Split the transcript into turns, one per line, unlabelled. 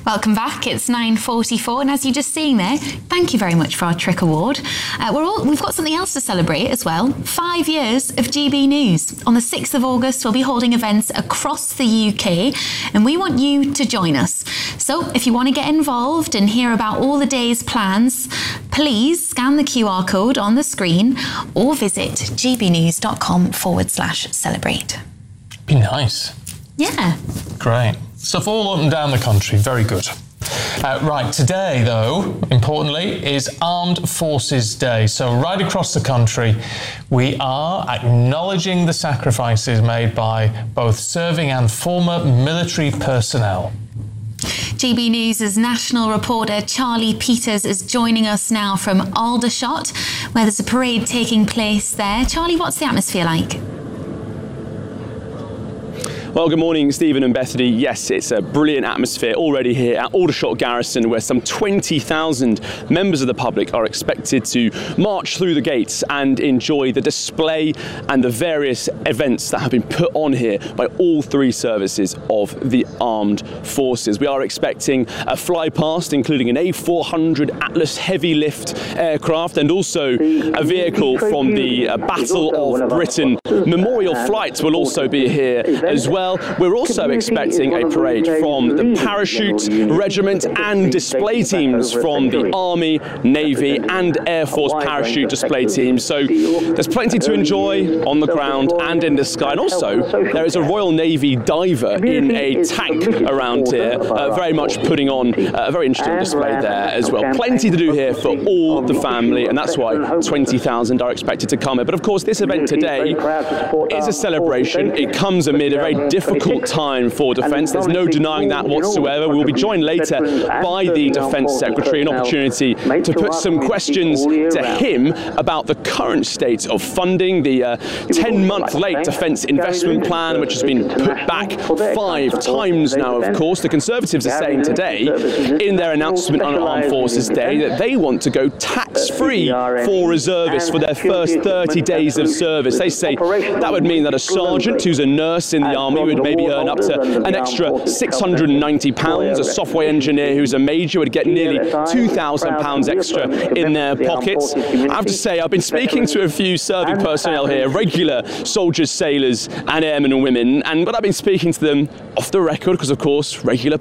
Welcome back. It's 9:44, and as you just seen there, thank you very much for our Trick Award. We've got something else to celebrate as well. 5 years of GB News. On the 6th of August, we'll be holding events across the UK, and we want you to join us. So if you want to get involved and hear about all the day's plans, please scan the QR code on the screen or visit gbnews.com/celebrate.
Be nice.
Yeah.
Great. Stuff all up and down the country. Very good. Right, today, though, importantly, is Armed Forces Day. So right across the country, we are acknowledging the sacrifices made by both serving and former military personnel.
GB News' national reporter Charlie Peters is joining us now from Aldershot, where there's a parade taking place there. Charlie, what's the atmosphere like?
Well, good morning, Stephen and Bethany. Yes, it's a brilliant atmosphere already here at Aldershot Garrison, where some 20,000 members of the public are expected to march through the gates and enjoy the display and the various events that have been put on here by all three services of the armed forces. We are expecting a fly past, including an A400 Atlas heavy lift aircraft and also a vehicle from the Battle of Britain. Memorial flights will also be here as well. We're also expecting a parade from the Parachute Regiment and display teams from the Army, Navy and Air Force Parachute display teams. So there's plenty to enjoy on the ground and in the sky. And also there is a Royal Navy diver in a tank around here, very much putting on a very interesting display there as well. Plenty to do here for all the family, and that's why 20,000 are expected to come here. But of course, this event today is a celebration. It comes amid a very difficult time for defence. There's no denying that whatsoever. We'll be joined later by the Defence Secretary, an opportunity to put some questions to him about the current state of funding, the 10-month late Defence Investment Plan, which has been put back 5 times now, of course. The Conservatives are saying today, in their announcement on Armed Forces Day, that they want to go tax-free for reservists for their first 30 days of service. They say that would mean that a sergeant who's a nurse in the Army would maybe earn up to an extra £690. A software engineer who's a major would get nearly £2,000 extra in their pockets. I have to say, I've been speaking to a few serving personnel here, regular soldiers, sailors and airmen and women, but I've been speaking to them off the record because, of course, regular